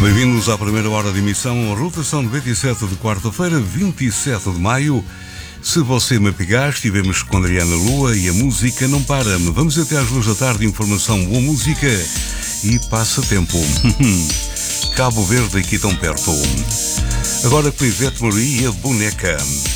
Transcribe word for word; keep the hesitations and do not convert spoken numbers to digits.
Bem-vindos à primeira hora de emissão, rotação noventa e sete de quarta-feira, vinte e sete de maio. Se você me pegar, estivemos com Adriana Lua e a música não para. Vamos até às duas da tarde, informação, boa música e passatempo. Cabo Verde aqui tão perto. Agora com Ivete Maria e a boneca.